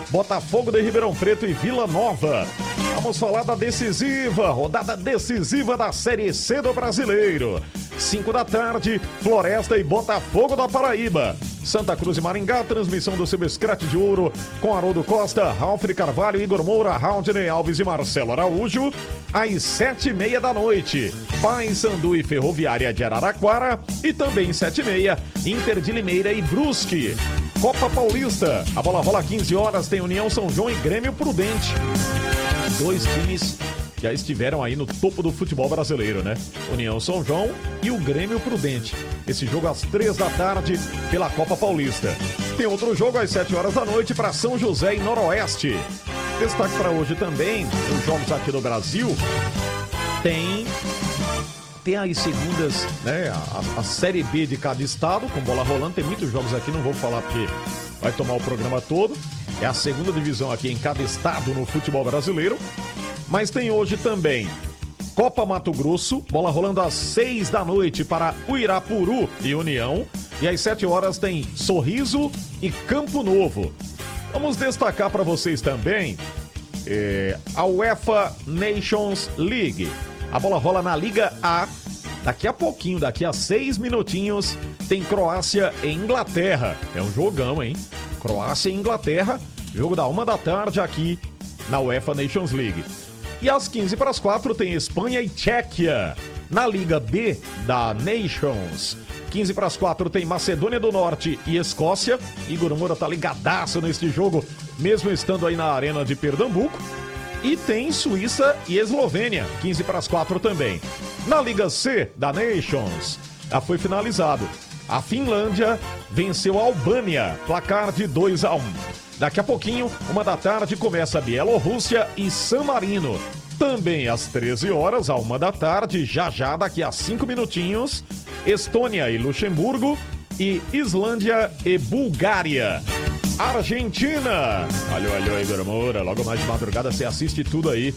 Botafogo de Ribeirão Preto e Vila Nova. Vamos falar da rodada decisiva da Série C do Brasileiro. 5 da tarde, Floresta e Botafogo da Paraíba. Santa Cruz e Maringá, transmissão do Subscrate de Ouro, com Haroldo Costa, Ralf Carvalho, Igor Moura, Raudney Alves e Marcelo Araújo, às 7h30 da noite. Paysandu e Ferroviária de Araraquara, e também 7h30, Inter de Limeira e Brusque. Copa Paulista, a bola rola 15 horas, tem União São João e Grêmio Prudente. Dois times já estiveram aí no topo do futebol brasileiro, né? União São João e o Grêmio Prudente. Esse jogo às 3 da tarde pela Copa Paulista. Tem outro jogo às 7 horas da noite para São José e Noroeste. Destaque para hoje também, os jogos aqui no Brasil, tem as segundas, né? A Série B de cada estado, com bola rolando. Tem muitos jogos aqui, não vou falar porque vai tomar o programa todo. É a segunda divisão aqui em cada estado no futebol brasileiro. Mas tem hoje também Copa Mato Grosso, bola rolando às 6 da noite para Uirapuru e União. E às 7 horas tem Sorriso e Campo Novo. Vamos destacar para vocês também a UEFA Nations League. A bola rola na Liga A. Daqui a pouquinho, daqui a 6 minutinhos, tem Croácia e Inglaterra. É um jogão, hein? Croácia e Inglaterra, jogo da 1 da tarde aqui na UEFA Nations League. E às 15:45 tem Espanha e Tchequia. Na Liga B da Nations, 15:45 tem Macedônia do Norte e Escócia. Igor Moura tá ligadaço neste jogo, mesmo estando aí na Arena de Pernambuco. E tem Suíça e Eslovênia, 15:45 também. Na Liga C da Nations, já foi finalizado. A Finlândia venceu a Albânia, placar de 2-1. Daqui a pouquinho, 1 da tarde, começa a Bielorrússia e San Marino. Também às 13 horas, à 1 da tarde, já daqui a 5 minutinhos, Estônia e Luxemburgo e Islândia e Bulgária. Argentina. Alô, Igor Moura, logo mais de madrugada você assiste tudo aí.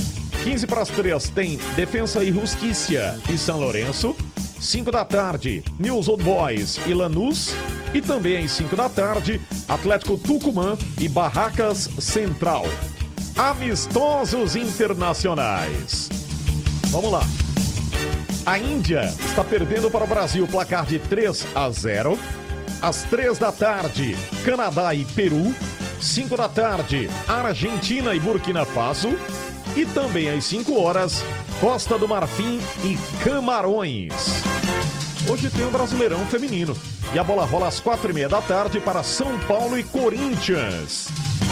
2:45 tem Defensa e Justiça e São Lourenço. 5 da tarde, News Old Boys e Lanús. E também às 5 da tarde, Atlético Tucumã e Barracas Central. Amistosos internacionais. Vamos lá. A Índia está perdendo para o Brasil, placar de 3-0. Às 3 da tarde, Canadá e Peru. 5 da tarde, Argentina e Burkina Faso. E também às 5 horas, Costa do Marfim e Camarões. Hoje tem o Brasileirão Feminino. E a bola rola às 4:30 da tarde para São Paulo e Corinthians.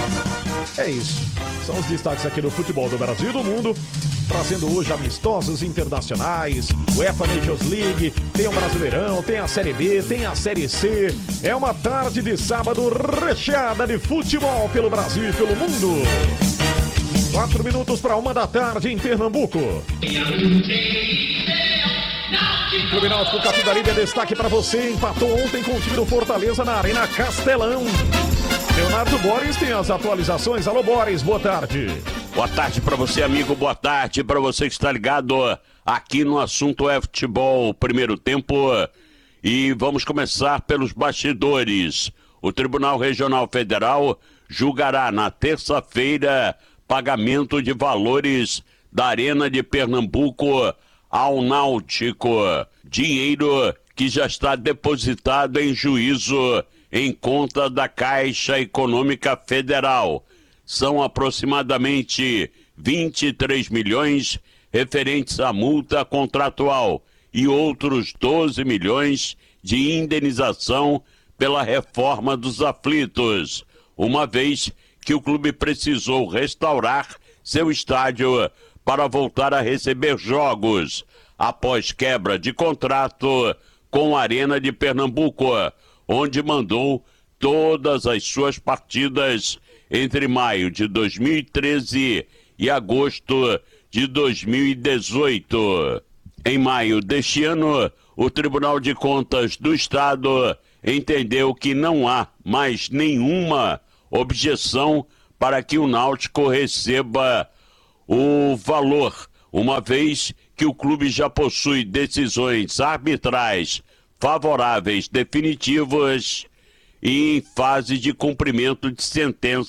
É isso. São os destaques aqui do futebol do Brasil e do mundo. Trazendo hoje amistosos internacionais, UEFA Nations League, tem o Brasileirão, tem a Série B, tem a Série C. É uma tarde de sábado recheada de futebol pelo Brasil e pelo mundo. 4 minutos para 1 da tarde em Pernambuco. Clube Náutico Capibaribe é destaque para você. Empatou ontem com o time do Fortaleza na Arena Castelão. Leonardo Boris tem as atualizações. Alô, Boris, boa tarde. Boa tarde para você, amigo. Boa tarde para você que está ligado aqui no assunto é futebol, primeiro tempo. E vamos começar pelos bastidores. O Tribunal Regional Federal julgará na terça-feira pagamento de valores da Arena de Pernambuco ao Náutico. Dinheiro que já está depositado em juízo em conta da Caixa Econômica Federal. São aproximadamente 23 milhões referentes à multa contratual e outros 12 milhões de indenização pela reforma dos aflitos, uma vez que o clube precisou restaurar seu estádio para voltar a receber jogos após quebra de contrato com a Arena de Pernambuco, onde mandou todas as suas partidas entre maio de 2013 e agosto de 2018. Em maio deste ano, o Tribunal de Contas do Estado entendeu que não há mais nenhuma objeção para que o Náutico receba o valor, uma vez que o clube já possui decisões arbitrais favoráveis definitivas e em fase de cumprimento de sentença